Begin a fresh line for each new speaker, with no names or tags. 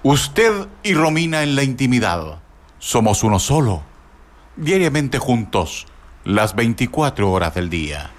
Usted y Romina en la intimidad. Somos uno solo. Diariamente juntos, las 24 horas del día.